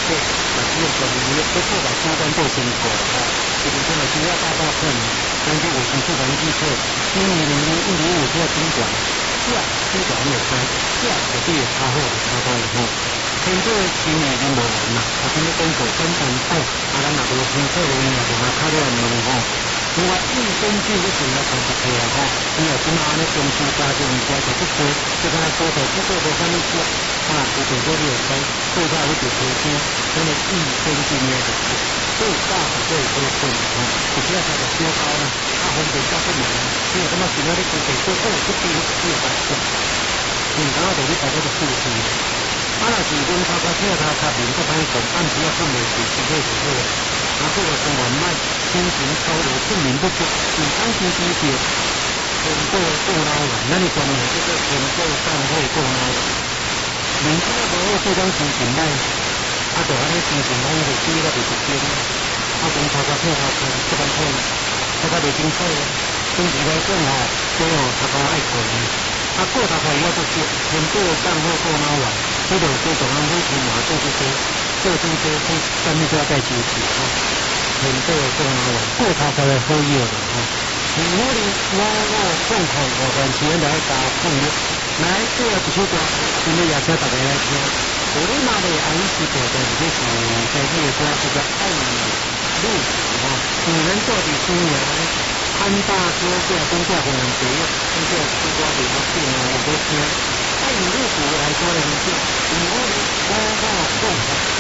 对，把使用专业不错把相关做清楚啊。这个真的需要大部分根据卫生署统计处今年105做监管，下监管也开，下我哋也插货插到以后。现在今年已经无人啦，啊，今日工作分担好，啊，咱也无清楚的人也同他开了门吼。另外，卫生局的时候看不起啊吼，因为今嘛安尼公司加进加就不多，就跟他说的不过无啥物事啊，有很多的开，最早有就提升，真的卫生局呢就是最大的最多分吼，而且它就小高啦，啊，分别加不满，因为他们今仔日估计说哦，这边有600个，刚好就你大概的数字。啊，若是阮头壳听头壳面个歹讲，暗时啊困袂住，真个是好。啊，这个公园卖心情超流，困眠不足，健康先知着。全国过劳人，咱的专业叫做全国散会过劳人。年纪啊无好，这种心情歹，啊，就安尼心情歹，就注意到袂集中。啊，阮头壳听头壳这般好，头壳袂清楚。总之来讲吼，这头壳爱困。啊，过头壳也不少，全国散会过劳人。这个最重要每天嘛做这些，做这些下面就要再休息哈。很多过劳人过头才会好用的哈。如果你共同我们前来打朋友，来这一首歌，今日也请大家来听。我哋嘛的爱是做的，就是在这个歌叫做爱你路哈。女人到底新娘安大哥这公家红人节，这个是歌比较近啊，我都听。爱你路途来说的很近，如果你共同。